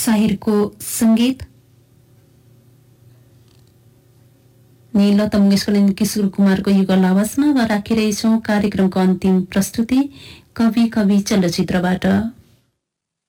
शाहिरको संगीत लता मंगेशकर अनि किशोर कुमारको युगल आवाजमा राखिरहेछौँ कार्यक्रमको अन्तिम प्रस्तुति कवि कवि चलचित्रबाट।